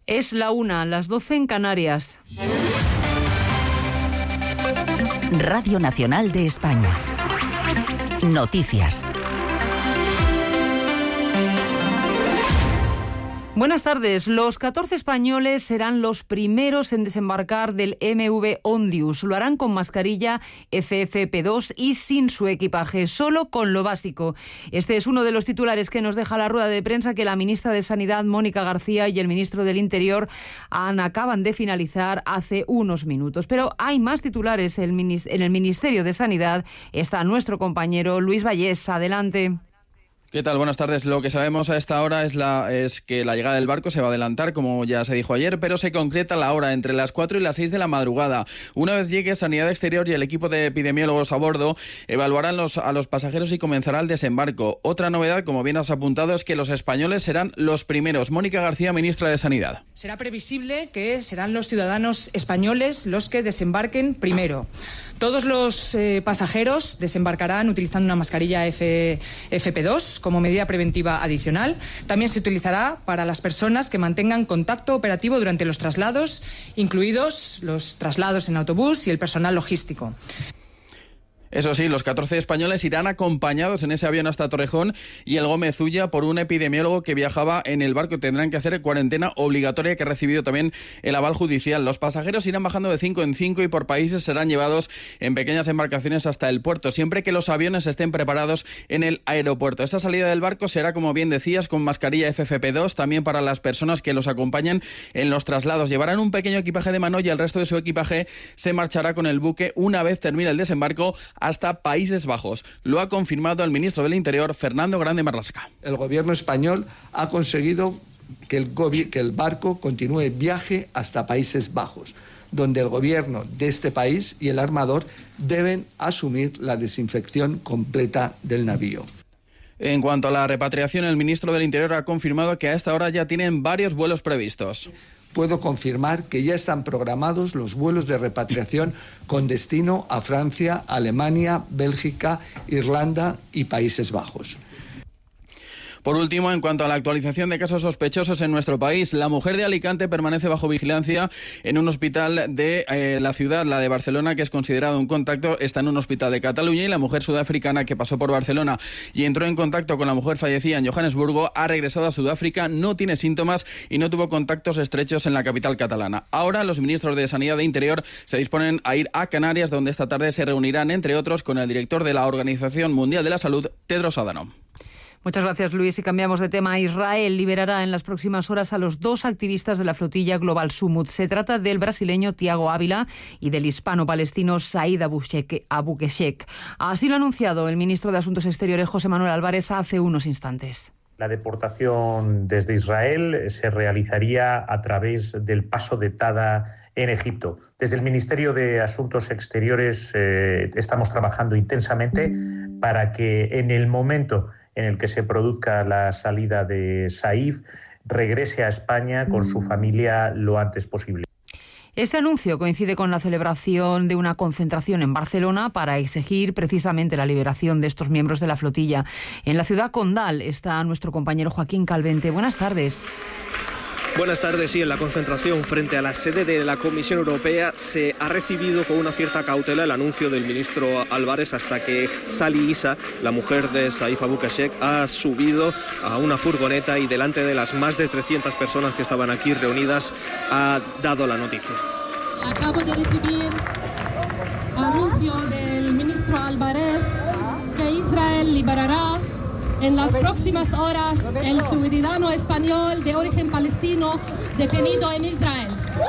Es la 1, las 12 en Canarias. Radio Nacional de España. Noticias. Buenas tardes. Los 14 españoles serán los primeros en desembarcar del MV Ondius. Lo harán con mascarilla FFP2 y sin su equipaje, solo con lo básico. Este es uno de los titulares que nos deja la rueda de prensa que la ministra de Sanidad, Mónica García, y el ministro del Interior acaban de finalizar hace unos minutos. Pero hay más titulares en el Ministerio de Sanidad. Está nuestro compañero Luis Vallés. Adelante. ¿Qué tal? Buenas tardes. Lo que sabemos a esta hora es que la llegada del barco se va a adelantar, como ya se dijo ayer, pero se concreta la hora entre las 4 y las 6 de la madrugada. Una vez llegue Sanidad Exterior y el equipo de epidemiólogos a bordo, evaluarán a los pasajeros y comenzará el desembarco. Otra novedad, como bien has apuntado, es que los españoles serán los primeros. Mónica García, ministra de Sanidad. Será previsible que serán los ciudadanos españoles los que desembarquen primero. Todos los pasajeros desembarcarán utilizando una mascarilla FFP2 como medida preventiva adicional. También se utilizará para las personas que mantengan contacto operativo durante los traslados, incluidos los traslados en autobús y el personal logístico. Eso sí, los 14 españoles irán acompañados en ese avión hasta Torrejón y el Gómez Ulla por un epidemiólogo que viajaba en el barco. Tendrán que hacer cuarentena obligatoria que ha recibido también el aval judicial. Los pasajeros irán bajando de 5 en 5 y por países serán llevados en pequeñas embarcaciones hasta el puerto, siempre que los aviones estén preparados en el aeropuerto. Esa salida del barco será, como bien decías, con mascarilla FFP2, también para las personas que los acompañan en los traslados. Llevarán un pequeño equipaje de mano y el resto de su equipaje se marchará con el buque una vez termine el desembarco hasta Países Bajos. Lo ha confirmado el ministro del Interior, Fernando Grande Marlaska. El gobierno español ha conseguido que el barco continúe viaje hasta Países Bajos, donde el gobierno de este país y el armador deben asumir la desinfección completa del navío. En cuanto a la repatriación, el ministro del Interior ha confirmado que a esta hora ya tienen varios vuelos previstos. Puedo confirmar que ya están programados los vuelos de repatriación con destino a Francia, Alemania, Bélgica, Irlanda y Países Bajos. Por último, en cuanto a la actualización de casos sospechosos en nuestro país, la mujer de Alicante permanece bajo vigilancia en un hospital de la ciudad. La de Barcelona, que es considerado un contacto, está en un hospital de Cataluña, y la mujer sudafricana que pasó por Barcelona y entró en contacto con la mujer fallecida en Johannesburgo ha regresado a Sudáfrica, no tiene síntomas y no tuvo contactos estrechos en la capital catalana. Ahora los ministros de Sanidad e Interior se disponen a ir a Canarias, donde esta tarde se reunirán, entre otros, con el director de la Organización Mundial de la Salud, Tedros Adhanom. Muchas gracias, Luis. Y cambiamos de tema. Israel liberará en las próximas horas a los 2 activistas de la flotilla Global Summut. Se trata del brasileño Tiago Ávila y del hispano-palestino Said Abuqueshek. Así lo ha anunciado el ministro de Asuntos Exteriores, José Manuel Álvarez, hace unos instantes. La deportación desde Israel se realizaría a través del paso de Tada en Egipto. Desde el Ministerio de Asuntos Exteriores estamos trabajando intensamente para que en el momento en el que se produzca la salida de Saif, regrese a España con su familia lo antes posible. Este anuncio coincide con la celebración de una concentración en Barcelona para exigir precisamente la liberación de estos miembros de la flotilla. En la ciudad condal está nuestro compañero Joaquín Calvente. Buenas tardes. Buenas tardes. Sí, en la concentración frente a la sede de la Comisión Europea se ha recibido con una cierta cautela el anuncio del ministro Álvarez hasta que Sali Issa, la mujer de Saif Abuqueshek, ha subido a una furgoneta y delante de las más de 300 personas que estaban aquí reunidas ha dado la noticia. Acabo de recibir anuncio del ministro Álvarez que Israel liberará en las próximas horas el ciudadano español de origen palestino detenido en Israel.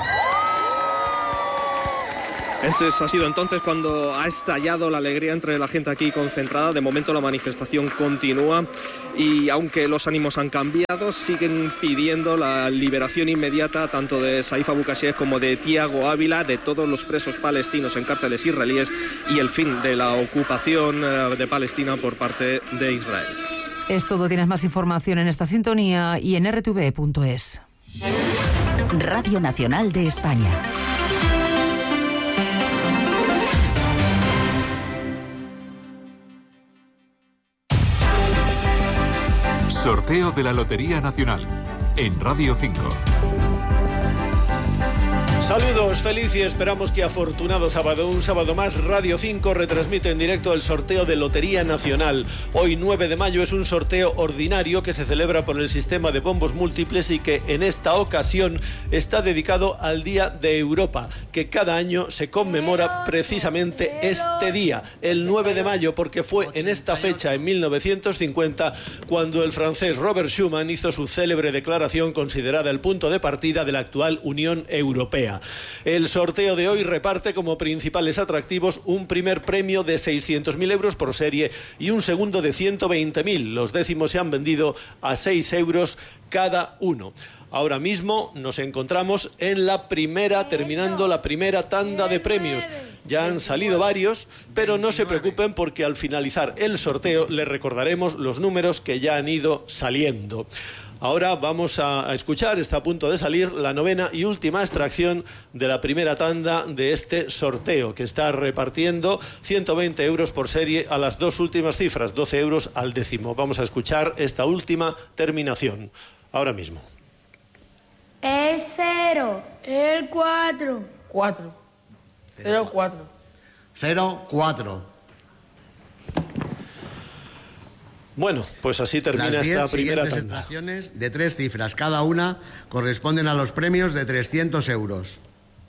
Ha sido entonces cuando ha estallado la alegría entre la gente aquí concentrada. De momento la manifestación continúa y aunque los ánimos han cambiado, siguen pidiendo la liberación inmediata tanto de Saif Abuqueshek como de Tiago Ávila, de todos los presos palestinos en cárceles israelíes y el fin de la ocupación de Palestina por parte de Israel. Es todo. Tienes más información en esta sintonía y en rtv.es. Radio Nacional de España. Sorteo de la Lotería Nacional en Radio 5. Saludos, feliz y esperamos que afortunado sábado. Un sábado más, Radio 5 retransmite en directo el sorteo de Lotería Nacional. Hoy, 9 de mayo, es un sorteo ordinario que se celebra por el sistema de bombos múltiples y que en esta ocasión está dedicado al Día de Europa, que cada año se conmemora precisamente este día, el 9 de mayo, porque fue en esta fecha, en 1950, cuando el francés Robert Schuman hizo su célebre declaración considerada el punto de partida de la actual Unión Europea. El sorteo de hoy reparte como principales atractivos un primer premio de 600.000 euros por serie y un segundo de 120.000. Los décimos se han vendido a 6 euros cada uno. Ahora mismo nos encontramos en terminando la primera tanda de premios. Ya han salido varios, pero no se preocupen porque al finalizar el sorteo les recordaremos los números que ya han ido saliendo. Ahora vamos a escuchar, está a punto de salir la novena y última extracción de la primera tanda de este sorteo, que está repartiendo 120 euros por serie a las dos últimas cifras, 12 euros al décimo. Vamos a escuchar esta última terminación, ahora mismo. El 0, el 4. 4. 0, 4. 0, 4. Bueno, pues así termina esta primera tanda. Las 10 siguientes extracciones de 3 cifras cada una corresponden a los premios de 300 euros.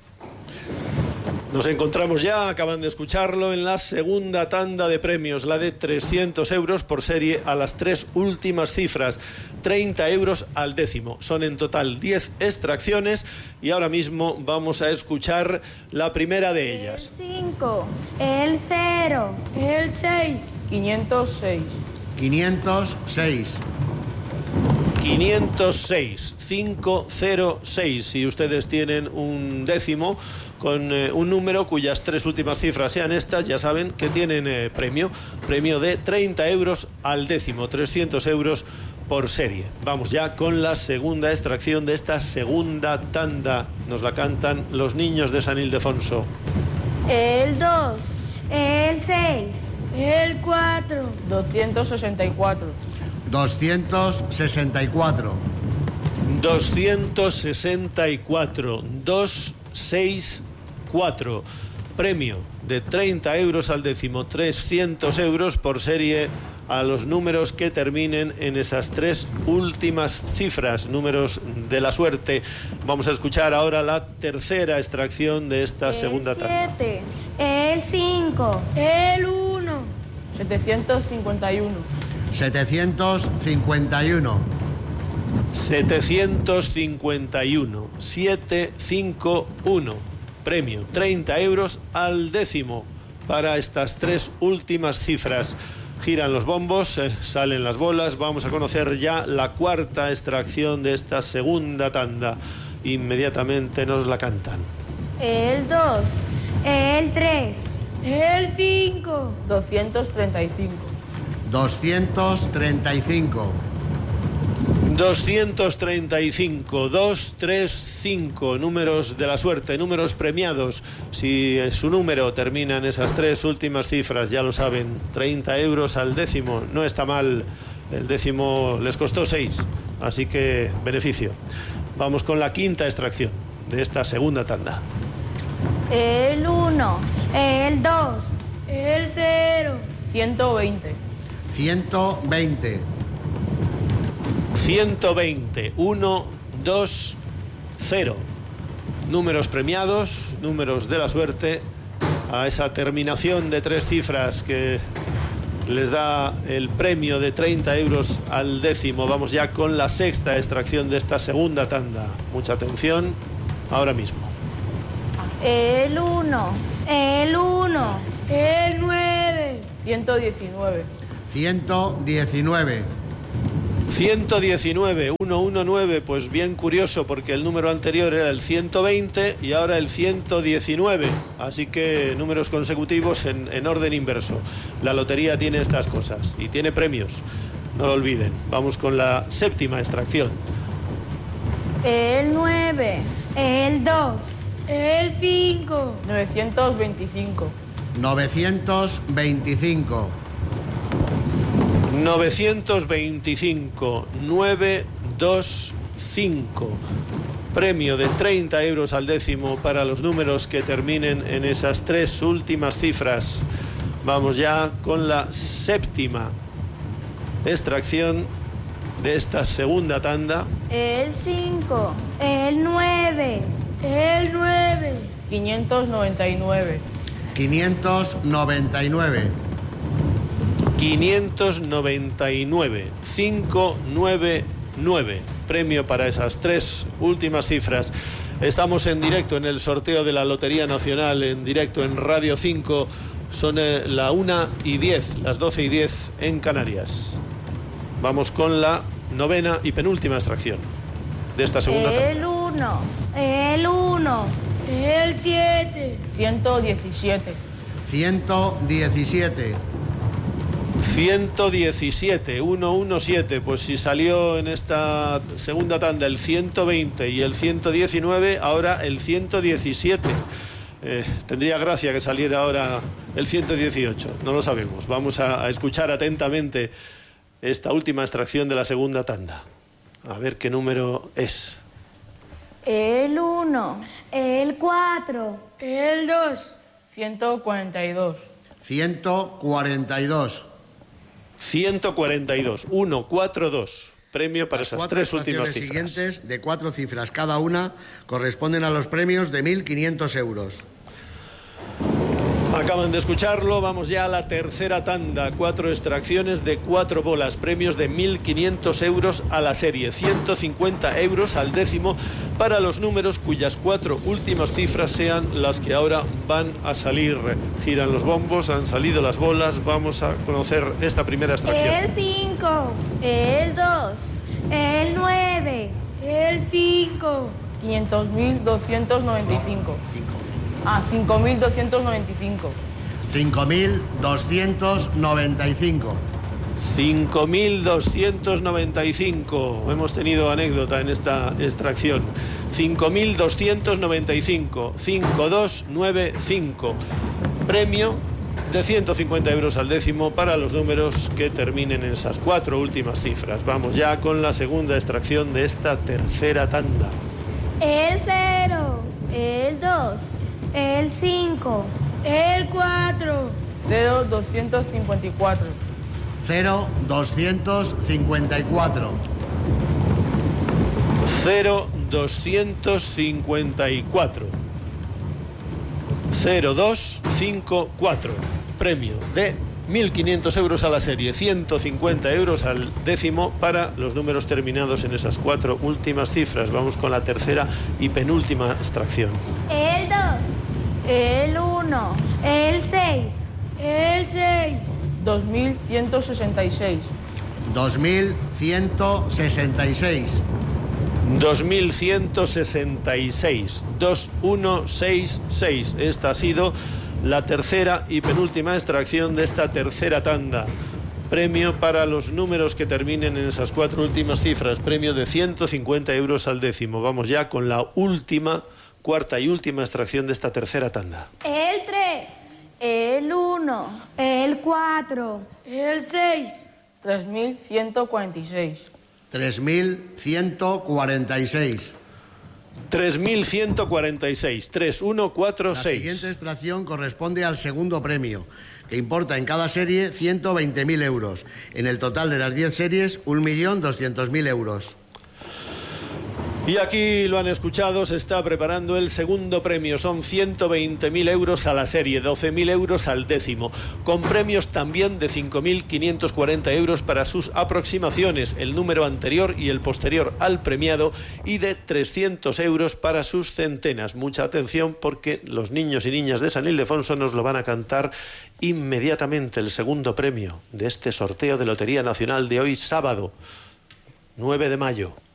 Nos encontramos ya, acaban de escucharlo, en la segunda tanda de premios, la de 300 euros por serie a las 3 últimas cifras, 30 euros al décimo. Son en total 10 extracciones y ahora mismo vamos a escuchar la primera de ellas. El 5, el 0, el 6. 506. 506. 506, 506. Si ustedes tienen un décimo con un número cuyas 3 últimas cifras sean estas, ya saben que tienen premio de 30 euros al décimo, 300 euros por serie. Vamos ya con la segunda extracción de esta segunda tanda. Nos la cantan los niños de San Ildefonso. El 2, el 6, el 4. 264. 264. 264. 264. Premio de 30 euros al décimo, 300 euros por serie a los números que terminen en esas 3 últimas cifras, números de la suerte. Vamos a escuchar ahora la tercera extracción de esta segunda tanda. El 7, el 5, el 1. 751. 751. 751. 751. Premio 30 euros al décimo para estas 3 últimas cifras. Giran los bombos, salen las bolas. Vamos a conocer ya la cuarta extracción de esta segunda tanda. Inmediatamente nos la cantan. El 2, el 3, el 5. 235. 235. 235, 235, números de la suerte, números premiados. Si su número termina en esas 3 últimas cifras, ya lo saben, 30 euros al décimo, no está mal. El décimo les costó 6, así que beneficio. Vamos con la quinta extracción de esta segunda tanda. El 1, el 2, el 0. 120. 120. 120, 1, 2, 0. Números premiados, números de la suerte, a esa terminación de 3 cifras que les da el premio de 30 euros al décimo. Vamos ya con la sexta extracción de esta segunda tanda. Mucha atención, ahora mismo. El 1, el 1, el 9. 119. 119. 119, 119, pues bien curioso porque el número anterior era el 120 y ahora el 119, así que números consecutivos en orden inverso. La lotería tiene estas cosas y tiene premios, no lo olviden. Vamos con la séptima extracción. El 9, el 2, el 5. 925. 925. 925, 9, 2, 5. Premio de 30 euros al décimo para los números que terminen en esas 3 últimas cifras. Vamos ya con la séptima extracción de esta segunda tanda. El 5. El 9. El 9. 599. 599. 599. 599. Premio para esas 3 últimas cifras. Estamos en directo en el sorteo de la Lotería Nacional, en directo en Radio 5. Son la 1:10, las 12:10 en Canarias. Vamos con la novena y penúltima extracción de esta segunda tanda. El 1. El 1. El 7. 117. 117. 117, 117, pues si salió en esta segunda tanda el 120 y el 119, ahora el 117. Tendría gracia que saliera ahora el 118, no lo sabemos. Vamos a escuchar atentamente esta última extracción de la segunda tanda. A ver qué número es. El 1. El 4. El 2. 142. 142. 142, 142. Premio para esas 3 últimas cifras. Las siguientes, de 4 cifras cada una, corresponden a los premios de 1.500 euros. Acaban de escucharlo, vamos ya a la tercera tanda. 4 extracciones de 4 bolas, premios de 1.500 euros a la serie, 150 euros al décimo para los números cuyas 4 últimas cifras sean las que ahora van a salir. Giran los bombos, han salido las bolas, vamos a conocer esta primera extracción. El 5. El 2. El 9. El 5. 500.295. 5.295. 5.295. 5.295. Hemos tenido anécdota en esta extracción. 5.295. 5295. Premio de 150 euros al décimo para los números que terminen en esas 4 últimas cifras. Vamos ya con la segunda extracción de esta tercera tanda. El 0. El 2. El 5. El 4. 0254. 0254. 0254. 0254. Premio de 1.500 euros a la serie, 150 euros al décimo para los números terminados en esas 4 últimas cifras. Vamos con la tercera y penúltima extracción. El 2. El 1. El 6. El 6. 2166. 2166. 2166. 2166. Esta ha sido la tercera y penúltima extracción de esta tercera tanda. Premio para los números que terminen en esas 4 últimas cifras. Premio de 150 euros al décimo. Vamos ya con la última, cuarta y última extracción de esta tercera tanda. El 3. El 1. El 4. El 6. 3146. 3146. 3146. 3146. La siguiente extracción corresponde al segundo premio, que importa en cada serie 120.000 euros. En el total de las 10 series, 1.200.000 euros. Y aquí lo han escuchado, se está preparando el segundo premio. Son 120.000 euros a la serie, 12.000 euros al décimo, con premios también de 5.540 euros para sus aproximaciones, el número anterior y el posterior al premiado, y de 300 euros para sus centenas. Mucha atención, porque los niños y niñas de San Ildefonso nos lo van a cantar inmediatamente, el segundo premio de este sorteo de Lotería Nacional de hoy sábado, 9 de mayo.